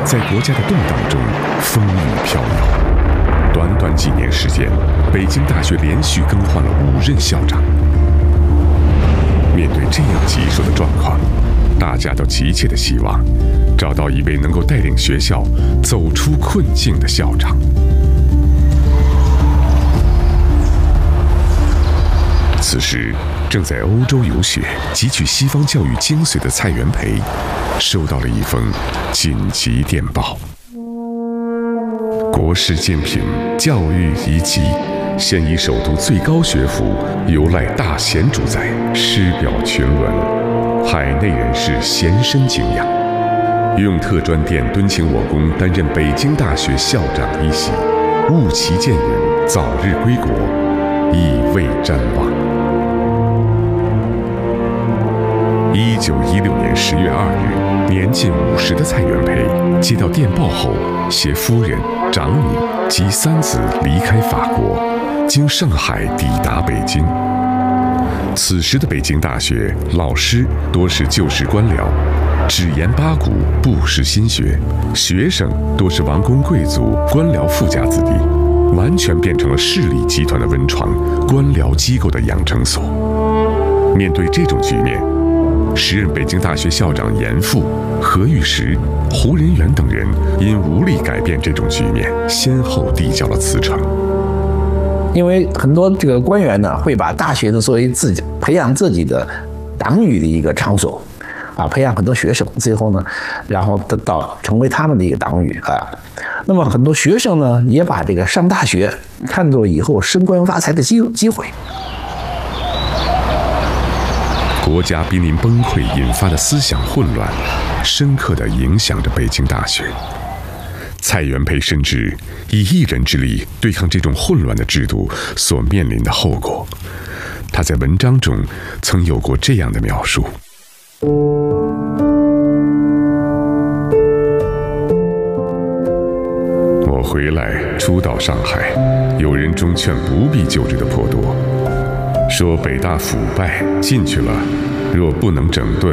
在国家的动荡中风雨飘摇。短短几年时间，北京大学连续更换了5任校长。面对这样棘手的状况，大家都急切地希望找到一位能够带领学校走出困境的校长。此时，正在欧洲游学、汲取西方教育精髓的蔡元培，收到了一封紧急电报：国事渐贫，教育已急，现以首都最高学府由赖大贤主宰，师表群伦，海内人士咸深敬仰，用特专电敦请我公担任北京大学校长一席，务其见允，早日归国，以慰瞻望。1916年10月2日，年近50的蔡元培接到电报后，携夫人、长女及3子离开法国，经上海抵达北京。此时的北京大学老师多是旧式官僚，只言八股，不识新学，学生多是王公贵族、官僚富家子弟，完全变成了势力集团的温床，官僚机构的养成所。面对这种局面，时任北京大学校长严复、何玉石、胡仁元等人因无力改变这种局面，先后递交了辞呈。 因为很多这个官员呢，会把大学呢作为自己培养自己的党羽的一个场所，培养很多学生，最后呢，然后到成为他们的一个党羽啊。那么很多学生呢，也把这个上大学看作以后升官发财的机会。 国家濒临崩溃引发的思想混乱，深刻地影响着北京大学。蔡元培深知以一人之力对抗这种混乱的制度所面临的后果。他在文章中曾有过这样的描述：我回来初到上海，有人中劝不必就职的颇多，说北大腐败，进去了若不能整顿，